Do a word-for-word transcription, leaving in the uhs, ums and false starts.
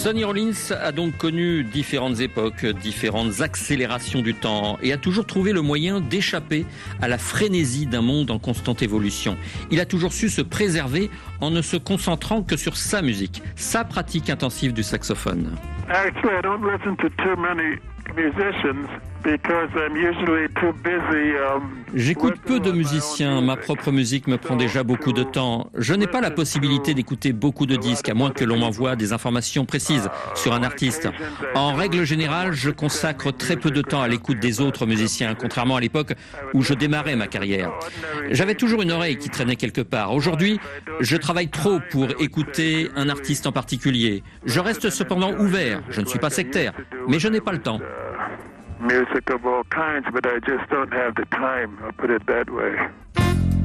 Sonny Rollins a donc connu différentes époques, différentes accélérations du temps et a toujours trouvé le moyen d'échapper à la frénésie d'un monde en constante évolution. Il a toujours su se préserver en ne se concentrant que sur sa musique, sa pratique intensive du saxophone. Actually, I don't listen to too many musicians because I'm usually too busy. Um, J'écoute peu de musiciens, ma propre musique me prend déjà beaucoup de temps. Je n'ai pas la possibilité d'écouter beaucoup de disques, à moins que l'on m'envoie des informations précises sur un artiste. En règle générale, je consacre très peu de temps à l'écoute des autres musiciens, contrairement à l'époque où je démarrais ma carrière. J'avais toujours une oreille qui traînait quelque part. Aujourd'hui, je travaille trop pour écouter un artiste en particulier. Je reste cependant ouvert, je ne suis pas sectaire, mais je n'ai pas le temps. Music of all kinds, but I just don't have the time, I'll put it that way.